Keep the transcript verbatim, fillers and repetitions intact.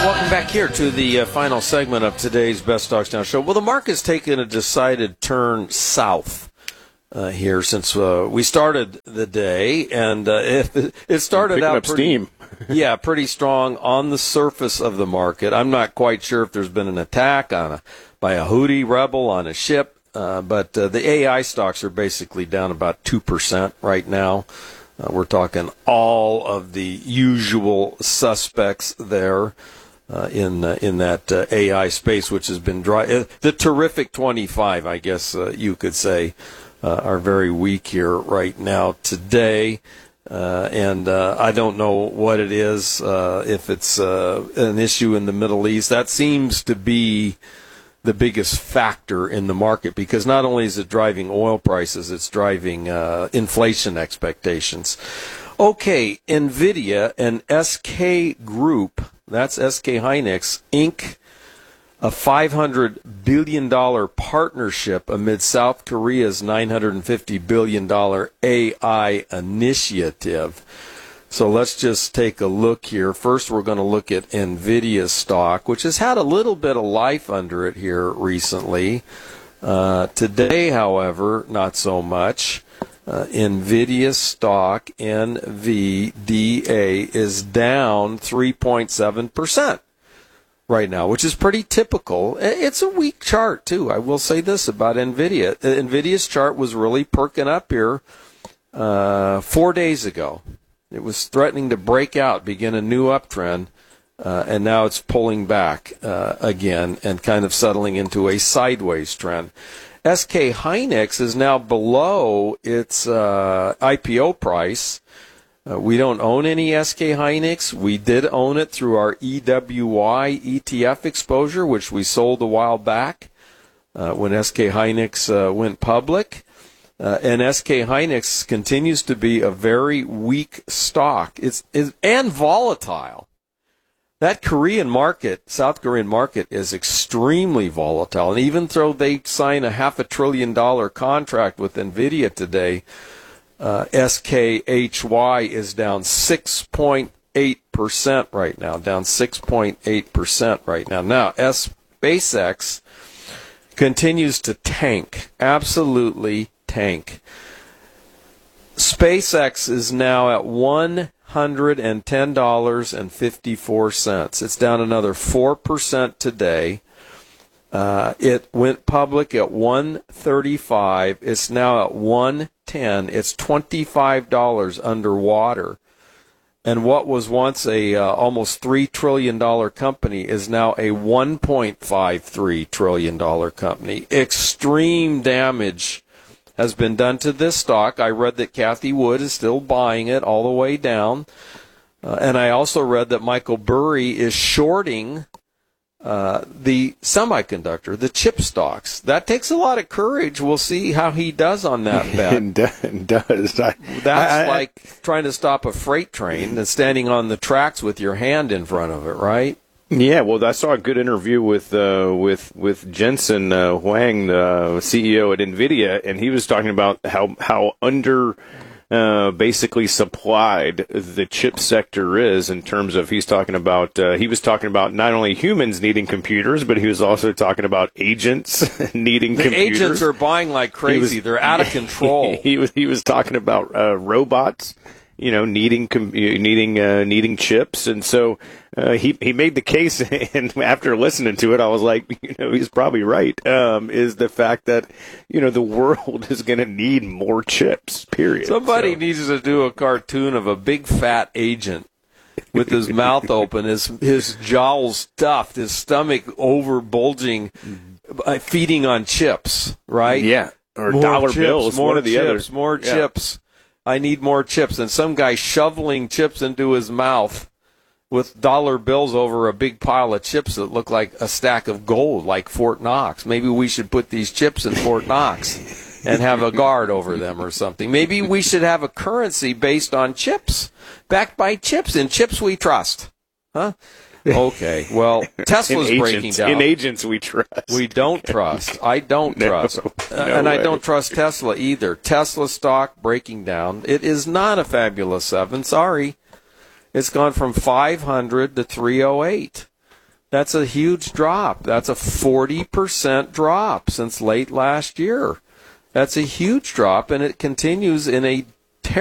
Welcome back here to the uh, final segment of today's Best Stocks Now show. Well, the market's taken a decided turn south uh, here since uh, we started the day, and uh, it, it started out up pretty, steam. yeah, pretty strong on the surface of the market. I'm not quite sure if there's been an attack on a, by a Houthi rebel on a ship, uh, but uh, the A I stocks are basically down about two percent right now. Uh, we're talking all of the usual suspects there. Uh, in uh, in that uh, A I space, which has been dry. Uh, the terrific twenty-five, I guess uh, you could say, uh, are very weak here right now today. Uh, and uh, I don't know what it is, uh, if it's uh, an issue in the Middle East. That seems to be the biggest factor in the market, because not only is it driving oil prices, it's driving uh, inflation expectations. Okay, NVIDIA and S K Group, that's S K Hynix, Incorporated, a five hundred billion dollars partnership amid South Korea's nine hundred fifty billion dollars A I initiative. So let's just take a look here. First, we're going to look at NVIDIA stock, which has had a little bit of life under it here recently. Uh, today, however, not so much. Uh, NVIDIA stock, N V D A, is down three point seven percent right now, which is pretty typical. It's a weak chart, too. I will say this about NVIDIA. NVIDIA's chart was really perking up here uh, four days ago. It was threatening to break out, begin a new uptrend, uh, and now it's pulling back uh, again and kind of settling into a sideways trend. S K Hynix is now below its uh, I P O price. Uh, we don't own any S K Hynix. We did own it through our E W Y E T F exposure, which we sold a while back uh, when S K Hynix uh, went public. Uh, and S K Hynix continues to be a very weak stock. It's, it's and volatile. That Korean market, South Korean market, is extremely volatile. And even though they sign a half a trillion dollar contract with NVIDIA today, uh, S K H Y is down six point eight percent right now, down six point eight percent right now. Now, SpaceX continues to tank, absolutely tank. SpaceX is now at one hundred ten dollars and fifty-four cents. It's down another four percent today. Uh, it went public at one thirty-five. It's now at one ten. It's twenty-five dollars underwater. And what was once a uh, almost three trillion dollars company is now a one point five three trillion dollars company. Extreme damage has been done to this stock. I read that Cathie Wood is still buying it all the way down. Uh, and I also read that Michael Burry is shorting uh, the semiconductor, the chip stocks. That takes a lot of courage. We'll see how he does on that bet. It does. I, That's I, I, like trying to stop a freight train and standing on the tracks with your hand in front of it, right? Yeah, well, I saw a good interview with uh, with with Jensen uh, Huang, the C E O at NVIDIA, and he was talking about how how under uh, basically supplied the chip sector is in terms of he's talking about uh, he was talking about not only humans needing computers, but he was also talking about agents needing the computers. The agents are buying like crazy. Was, They're out of control. He was he was talking about uh, robots, you know, needing needing uh, needing chips, and so. Uh, he he made the case, and after listening to it, I was like, you know, he's probably right. Um, is the fact that you know the world is going to need more chips. Period. Somebody so. needs to do a cartoon of a big fat agent with his mouth open, his his jowls stuffed, his stomach over bulging, uh, feeding on chips. Right? Yeah, or more dollar chips, bills. More one of the chips, others. More yeah. chips. I need more chips, and some guy shoveling chips into his mouth with dollar bills over a big pile of chips that look like a stack of gold, like Fort Knox. Maybe we should put these chips in Fort Knox and have a guard over them or something. Maybe we should have a currency based on chips, backed by chips. In chips we trust. Huh? Okay, well, Tesla's in breaking agents, down. In agents we trust. We don't trust. I don't no, trust. No uh, and way. I don't trust Tesla either. Tesla stock breaking down. It is not a fabulous seven. Sorry. It's gone from five hundred to three oh eight. That's a huge drop. That's a forty percent drop since late last year. That's a huge drop, and it continues in a